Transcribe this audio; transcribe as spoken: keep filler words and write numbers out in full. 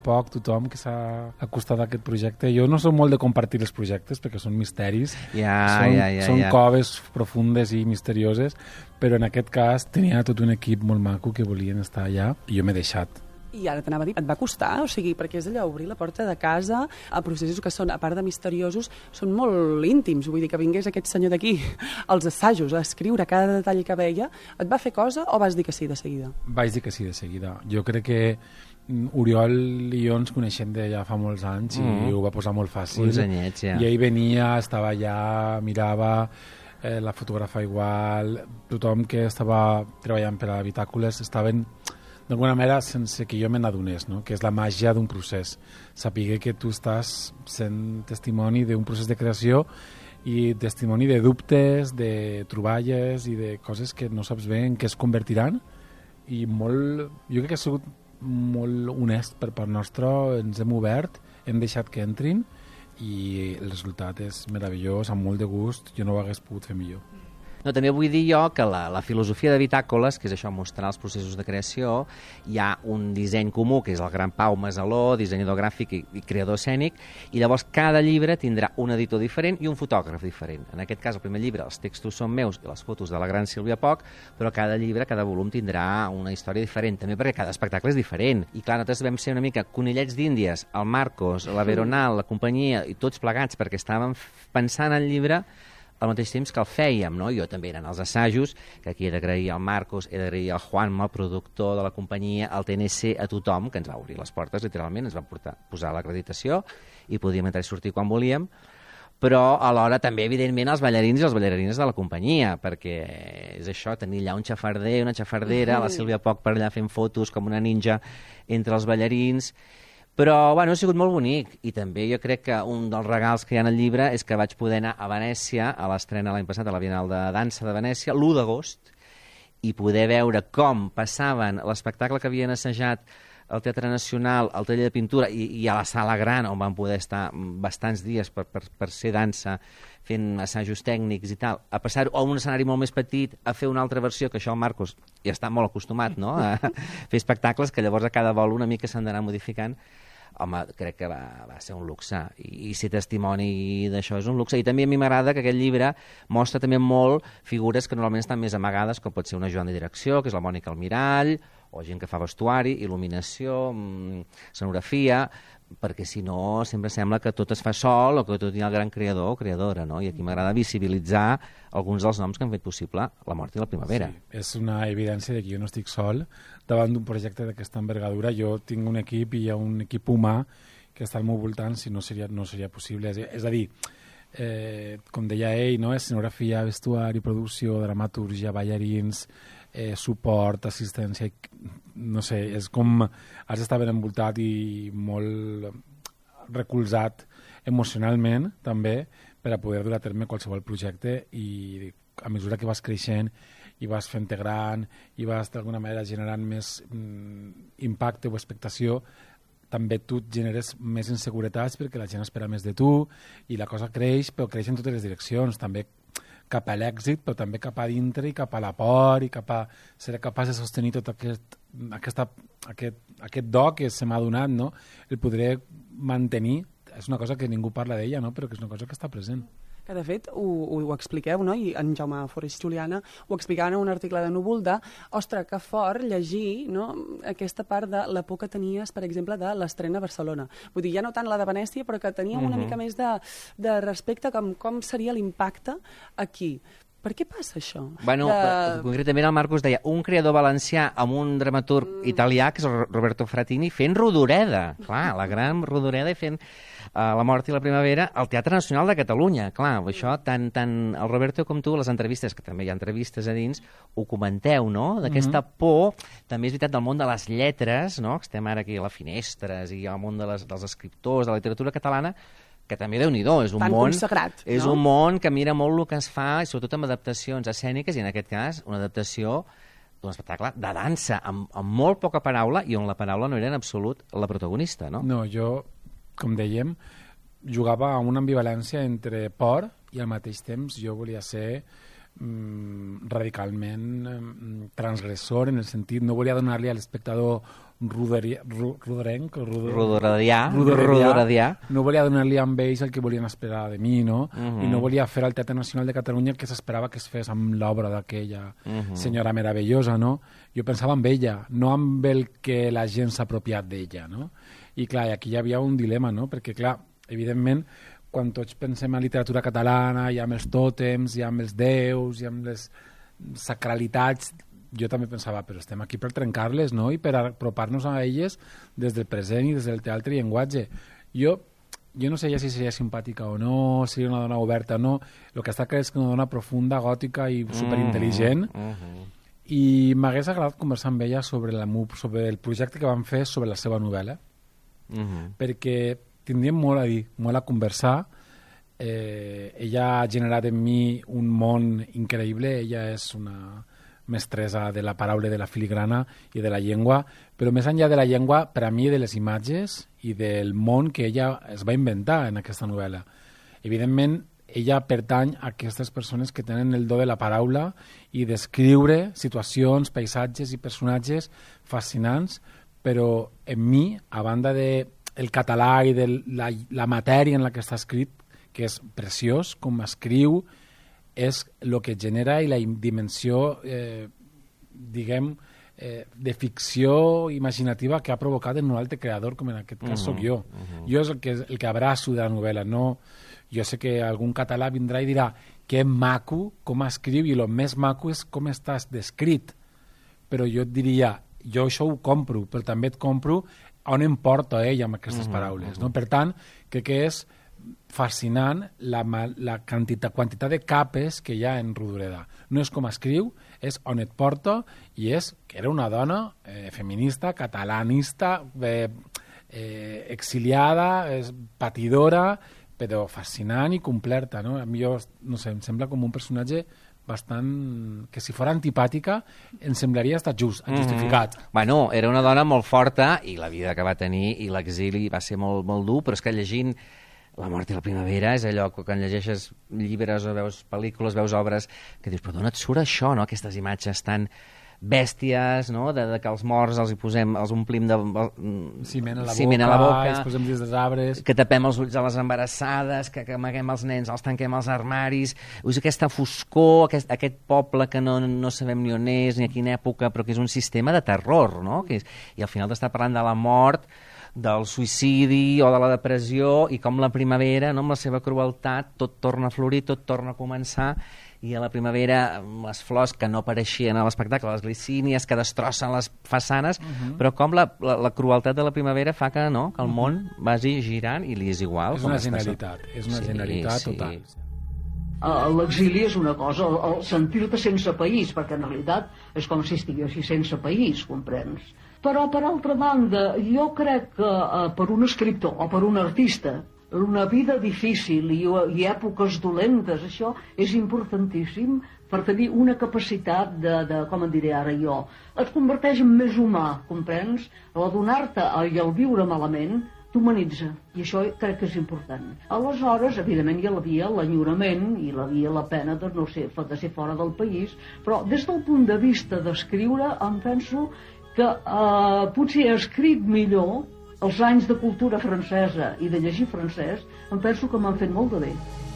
poc tothom que s'ha acostat a aquest projecte. Jo no soc molt de compartir els projectes perquè són misteris, ja, són, ja, ja, són ja. coves profundes i misterioses, però en aquest cas tenia tot un equip molt maco que volien estar allà i jo m'he deixat. I ara t'anava a dir, et va costar? O sigui, perquè és allò, obrir la porta de casa a processos que són, a part de misteriosos, són molt íntims. Vull dir, que vingués aquest senyor d'aquí als assajos a escriure cada detall que veia, et va fer cosa o vas dir que sí de seguida? Vaig dir que sí de seguida. Jo crec que Oriol i jo ens coneixem de ja fa molts anys i mm. ho va posar molt fàcil. Uns anyets, ja. I ell venia, estava allà, mirava, eh, la fotografa igual, tothom que estava treballant per a Bitàcoles estaven d'alguna manera sense que jo me n'adonés, no? Que és la màgia d'un procés. Saber que tu estàs sent testimoni d'un procés de creació i testimoni de dubtes, de troballes i de coses que no saps bé en què es convertiran, i molt, jo crec que ha sigut molt honest per part nostra, ens hem obert, hem deixat que entrin i el resultat és meravellós, amb molt de gust, jo no ho hagués pogut fer millor. No, també vull dir jo que la, la filosofia de Bitàcoles, que és això, mostrar els processos de creació, hi ha un disseny comú, que és el gran Pau Masaló, dissenyador gràfic i, i creador escènic, i llavors cada llibre tindrà un editor diferent i un fotògraf diferent. En aquest cas, el primer llibre, els textos són meus i les fotos de la gran Sílvia Poch, però cada llibre, cada volum tindrà una història diferent, també perquè cada espectacle és diferent. I clar, nosaltres vam ser una mica conillets d'Índies, el Marcos, la Veronal, la companyia, i tots plegats, perquè estàvem pensant el llibre al mateix temps que el fèiem, no? Jo també eren els assajos, que aquí he d'agrair al Marcos, he d'agrair al Juanma, el productor de la companyia, al T N C, a tothom, que ens va obrir les portes, literalment, ens va portar, posar l'acreditació i podíem entrar i sortir quan volíem, però alhora també, evidentment, els ballarins i les ballarines de la companyia, perquè és això, tenir allà un xafarder, una xafardera, la Sílvia Poch per allà fent fotos com una ninja entre els ballarins. Però, bueno, ha sigut molt bonic, i també jo crec que un dels regals que hi ha al llibre és que vaig poder anar a Venècia, a l'estrena l'any passat, a la Bienal de Dansa de Venècia, l'u d'agost, i poder veure com passaven l'espectacle que havien assajat al Teatre Nacional, al taller de pintura i, i a la Sala Gran, on van poder estar bastants dies per, per, per ser dansa, fent assajos tècnics i tal, a passar-ho a un escenari molt més petit, a fer una altra versió, que això el Marcos ja està molt acostumat, no?, a fer espectacles que llavors a cada vol una mica s'han d'anar modificant. Home, crec que va, va ser un luxe, i, i ser testimoni d'això és un luxe. I també a mi m'agrada que aquest llibre mostra també molt figures que normalment estan més amagades, com pot ser una Joan de direcció, que és la Mònica Almirall, o gent que fa vestuari, il·luminació, mmm, escenografia, perquè si no sempre sembla que tot es fa sol o que tot hi ha el gran creador o creadora, no? I aquí m'agrada visibilitzar alguns dels noms que han fet possible La mort i la primavera. Sí, és una evidència de que jo no estic sol davant d'un projecte d'aquesta envergadura. Jo tinc un equip i hi ha un equip humà que està al meu voltant, si no seria, no seria possible. És, és a dir, eh, com deia ell, no? Escenografia, vestuari, producció, dramatúrgia, ballarins, eh, suport, assistència, no sé, és com has d'estar ben envoltat i molt recolzat emocionalment també per a poder dur a terme qualsevol projecte, i a mesura que vas creixent i vas fent-te gran i vas d'alguna manera generant més mm, impacte o expectació, també tu generes més inseguretats perquè la gent espera més de tu i la cosa creix, però creix en totes les direccions, també cap a l'èxit, però també cap a dintre i cap a la por i cap a ser capaç de sostenir tot aquest, aquesta, aquest, aquest do que se m'ha donat, no? El podré mantenir. És una cosa que ningú parla d'ella, no? Però que és una cosa que està present. Que de fet ho, ho, ho expliqueu, no? I en Jaume Forest Juliana ho explicava en un article de Núvol de, ostres, que fort llegir, no?, aquesta part de la por que tenies, per exemple, de l'estrena a Barcelona. Vull dir, ja no tant la de Venècia, però que teníem una Mhm. mica més de, de respecte com com seria l'impacte aquí. Per què passa això? Bueno, de... concretament el Marcos deia un creador valencià amb un dramaturg mm. italià, que és el Roberto Fratini, fent Rodoreda. Clar, la gran Rodoreda, i fent uh, La mort i la primavera al Teatre Nacional de Catalunya. Clar, això, tant, tant el Roberto com tu, les entrevistes, que també hi ha entrevistes a dins, ho comenteu, no? D'aquesta mm-hmm. por, també és veritat, del món de les lletres, no? Estem ara aquí a les finestres i al món de les, dels escriptors, de la literatura catalana, que també Déu-n'hi-do, és un tan món consagrat, és no? un món que mira molt el que es fa, i sobretot amb adaptacions escèniques, i en aquest cas una adaptació d'un espectacle de dansa, amb, amb molt poca paraula, i on la paraula no era en absolut la protagonista, no? No, jo, com dèiem, jugava a una ambivalència entre por i al mateix temps jo volia ser mm, radicalment mm, transgressor, en el sentit, no volia donar-li a l'espectador ruderia, ru, ruderenc, ruder, Rodoradià, rudoradià, Rodoradià. no volia donar-li amb ells el que volien esperar de mi, no? Uh -huh. I no volia fer al Teatre Nacional de Catalunya el que s'esperava que es fes amb l'obra d'aquella uh -huh. senyora meravellosa, no? Jo pensava en ella, no amb el que la gent s'ha apropiat d'ella, no? I clar, aquí hi havia un dilema, no? Perquè clar, evidentment, quan tots pensem en literatura catalana, i amb els tòtems, i amb els déus, i amb les sacralitats, jo també pensava, però estem aquí per trencar-les, no? I per apropar-nos a elles des del present i des del teatre i llenguatge. Jo, jo no sé ja si seria simpàtica o no, si seria una dona oberta o no, el que està clar és que una dona profunda, gòtica i superintel·ligent, mm -hmm. i m'hagués agradat conversar amb ella sobre, la, sobre el projecte que van fer sobre la seva novel·la, mm -hmm. perquè tindríem molt a dir, molt a conversar. Eh, ella ha generat en mi un món increïble, ella és una mestressa de la paraula, de la filigrana i de la llengua, però més enllà de la llengua, per a mi, de les imatges i del món que ella es va inventar en aquesta novel·la. Evidentment, ella pertany a aquestes persones que tenen el do de la paraula i d'escriure situacions, paisatges i personatges fascinants, però en mi, a banda de el català i de la, la matèria en la que està escrit, que és preciós, com escriu, és el que genera i la dimensió, eh, diguem, eh, de ficció imaginativa que ha provocat en un altre creador, com en aquest cas soc jo. Uh -huh. Jo és el que, el que abraço de la novel·la. No, jo sé que algun català vindrà i dirà que maco com escriu, i el més maco és com estàs descrit. Però jo et diria, jo això ho compro, però també et compro on em porta ell amb aquestes uh -huh, paraules. Uh -huh. No? Per tant, crec que és fascinant la, la quantitat, quantitat de capes que hi ha en Rodoreda. No és com escriu, és on et porta, i és que era una dona eh, feminista, catalanista, eh, eh, exiliada, és patidora, però fascinant i completa, no? A mi jo, no sé, em sembla com un personatge bastant... que si fos antipàtica em semblaria estar just, justificat. Mm-hmm. Bueno, era una dona molt forta, i la vida que va tenir i l'exili va ser molt, molt dur, però és que llegint La mort i la primavera és allò que quan llegeixes llibres o veus pel·lícules, veus obres, que dius, però d'on et surt això, no? Aquestes imatges tan bèsties, no? De, de que els morts els hi posem, els omplim de ciment a la, ciment boca, a la boca, els posem dins dels arbres, que tapem els ulls a les embarassades, que, que amaguem els nens, els tanquem als armaris. Us, aquesta foscor, aquest, aquest poble que no, no sabem ni on és, ni a quina època, però que és un sistema de terror, no? Que és, i al final t'està parlant de la mort, del suïcidi o de la depressió, i com la primavera, no, amb la seva crueltat, tot torna a florir, tot torna a començar, i a la primavera les flors que no apareixien a l'espectacle, les glicínies que destrossen les façanes, uh -huh. però com la, la, la crueltat de la primavera fa que, no, que el món vagi girant i li és igual. És una generalitat, és una sí, generalitat sí. total. Uh, L'exili és una cosa, el, el sentir-te sense país, perquè en realitat és com si estiguessis sense país, comprens? Però, per altra banda, jo crec que uh, per un escriptor o per un artista, una vida difícil i, i èpoques dolentes, això és importantíssim per tenir una capacitat de, de, com en diré ara jo, et converteix en més humà, comprens? L'adonar-te i el viure malament t'humanitza, i això crec que és important. Aleshores, evidentment, hi havia l'enyorament i hi havia la pena de no ser, de ser fora del país, però des del punt de vista d'escriure, em penso que eh, potser he escrit millor els anys de cultura francesa i de llegir francès, em penso que m'han fet molt de bé.